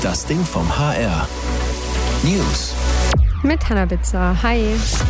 Das Ding vom HR. News. Mit Hannah Bitzer. Hi.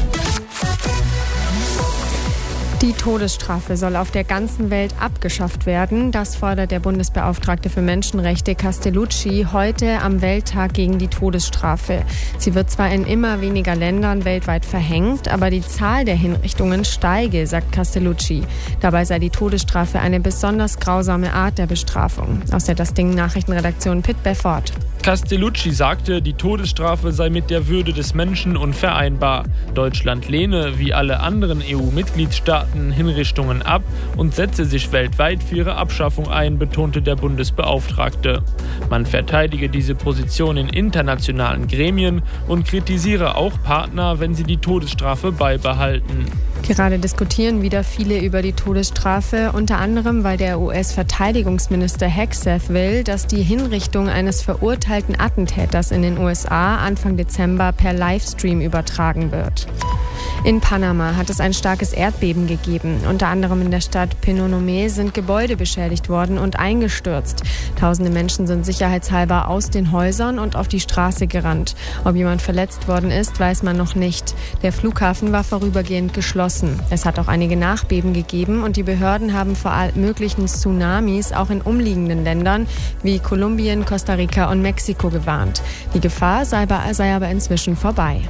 Die Todesstrafe soll auf der ganzen Welt abgeschafft werden. Das fordert der Bundesbeauftragte für Menschenrechte Castellucci heute am Welttag gegen die Todesstrafe. Sie wird zwar in immer weniger Ländern weltweit verhängt, aber die Zahl der Hinrichtungen steige, sagt Castellucci. Dabei sei die Todesstrafe eine besonders grausame Art der Bestrafung. Aus der Das Ding Nachrichtenredaktion Pitt Beffort. Castellucci sagte, die Todesstrafe sei mit der Würde des Menschen unvereinbar. Deutschland lehne, wie alle anderen EU-Mitgliedstaaten, Hinrichtungen ab und setze sich weltweit für ihre Abschaffung ein, betonte der Bundesbeauftragte. Man verteidige diese Position in internationalen Gremien und kritisiere auch Partner, wenn sie die Todesstrafe beibehalten. Gerade diskutieren wieder viele über die Todesstrafe, unter anderem, weil der US-Verteidigungsminister Hegseth will, dass die Hinrichtung eines verurteilten Attentäters in den USA Anfang Dezember per Livestream übertragen wird. In Panama hat es ein starkes Erdbeben gegeben. Unter anderem in der Stadt Penonomé sind Gebäude beschädigt worden und eingestürzt. Tausende Menschen sind sicherheitshalber aus den Häusern und auf die Straße gerannt. Ob jemand verletzt worden ist, weiß man noch nicht. Der Flughafen war vorübergehend geschlossen. Es hat auch einige Nachbeben gegeben und die Behörden haben vor möglichen Tsunamis auch in umliegenden Ländern wie Kolumbien, Costa Rica und Mexiko gewarnt. Die Gefahr sei aber inzwischen vorbei.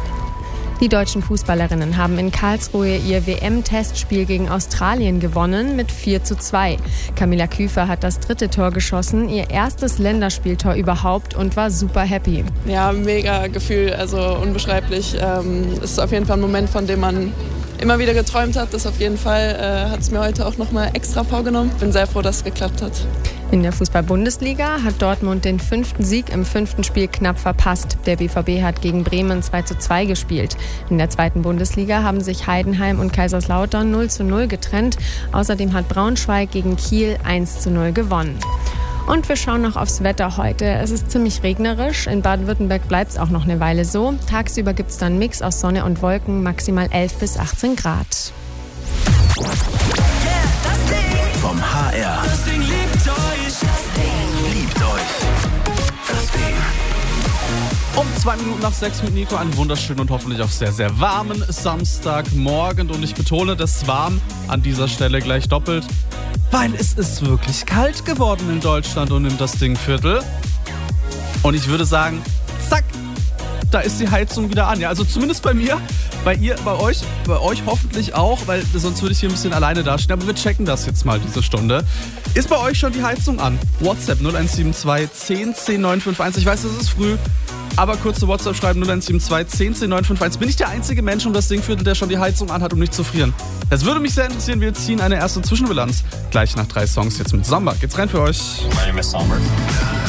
Die deutschen Fußballerinnen haben in Karlsruhe ihr WM-Testspiel gegen Australien gewonnen mit 4:2. Camilla Küfer hat das 3. Tor geschossen, ihr erstes Länderspieltor überhaupt und war super happy. Ja, mega Gefühl, also unbeschreiblich. Ist auf jeden Fall ein Moment, von dem man immer wieder geträumt hat. Das auf jeden Fall hat es mir heute auch nochmal extra vorgenommen. Bin sehr froh, dass es geklappt hat. In der Fußball-Bundesliga hat Dortmund den 5. Sieg im 5. Spiel knapp verpasst. Der BVB hat gegen Bremen 2:2 gespielt. In der 2. Bundesliga haben sich Heidenheim und Kaiserslautern 0:0 getrennt. Außerdem hat Braunschweig gegen Kiel 1:0 gewonnen. Und wir schauen noch aufs Wetter heute. Es ist ziemlich regnerisch. In Baden-Württemberg bleibt es auch noch eine Weile so. Tagsüber gibt es dann einen Mix aus Sonne und Wolken, maximal 11 bis 18 Grad. Vom HR. Das Ding liebt euch. Das Ding liebt euch. Das Ding. Um 2 Minuten nach 6 mit Nico, einen wunderschönen und hoffentlich auch sehr, sehr warmen Samstagmorgen. Und ich betone das warm an dieser Stelle gleich doppelt, weil es ist wirklich kalt geworden in Deutschland und im Das Ding-Viertel. Und ich würde sagen, zack, da ist die Heizung wieder an. Ja, also zumindest bei mir, bei euch hoffentlich auch, weil sonst würde ich hier ein bisschen alleine dastehen. Aber wir checken das jetzt mal diese Stunde. Ist bei euch schon die Heizung an? WhatsApp 0172 10 10 951. Ich weiß, es ist früh, aber kurze WhatsApp schreiben 0172 10 10 951. Bin ich der einzige Mensch um das Dingviertel, der schon die Heizung anhat, um nicht zu frieren? Das würde mich sehr interessieren. Wir ziehen eine erste Zwischenbilanz. Gleich nach 3 Songs jetzt mit Samba. Geht's rein für euch. My name is Summer.